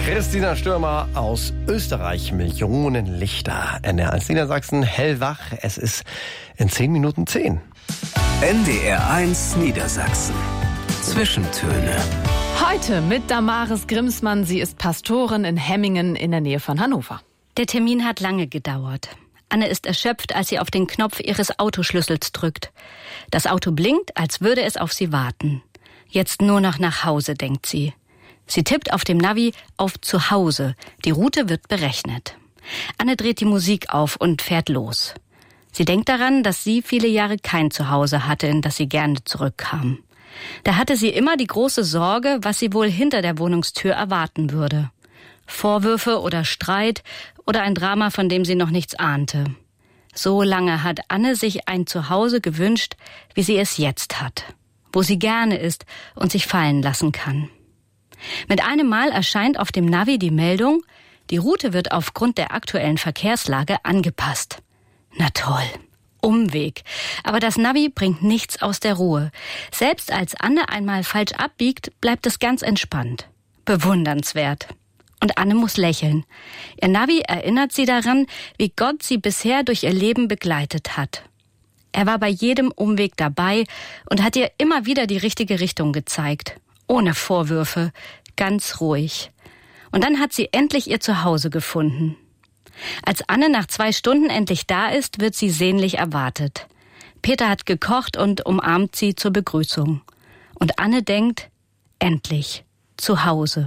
Christina Stürmer aus Österreich, Millionen Lichter. NDR1 Niedersachsen, hellwach. Es ist in 10 Minuten 10. NDR1 Niedersachsen. Zwischentöne. Heute mit Damaris Grimsmann. Sie ist Pastorin in Hemmingen in der Nähe von Hannover. Der Termin hat lange gedauert. Anne ist erschöpft, als sie auf den Knopf ihres Autoschlüssels drückt. Das Auto blinkt, als würde es auf sie warten. Jetzt nur noch nach Hause, denkt sie. Sie tippt auf dem Navi auf Zuhause. Die Route wird berechnet. Anne dreht die Musik auf und fährt los. Sie denkt daran, dass sie viele Jahre kein Zuhause hatte, in das sie gerne zurückkam. Da hatte sie immer die große Sorge, was sie wohl hinter der Wohnungstür erwarten würde. Vorwürfe oder Streit oder ein Drama, von dem sie noch nichts ahnte. So lange hat Anne sich ein Zuhause gewünscht, wie sie es jetzt hat. Wo sie gerne ist und sich fallen lassen kann. Mit einem Mal erscheint auf dem Navi die Meldung, die Route wird aufgrund der aktuellen Verkehrslage angepasst. Na toll, Umweg. Aber das Navi bringt nichts aus der Ruhe. Selbst als Anne einmal falsch abbiegt, bleibt es ganz entspannt. Bewundernswert. Und Anne muss lächeln. Ihr Navi erinnert sie daran, wie Gott sie bisher durch ihr Leben begleitet hat. Er war bei jedem Umweg dabei und hat ihr immer wieder die richtige Richtung gezeigt. Ohne Vorwürfe, ganz ruhig. Und dann hat sie endlich ihr Zuhause gefunden. Als Anne nach 2 Stunden endlich da ist, wird sie sehnlich erwartet. Peter hat gekocht und umarmt sie zur Begrüßung. Und Anne denkt, endlich, zu Hause.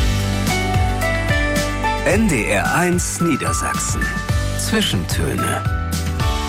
NDR1 Niedersachsen. Zwischentöne.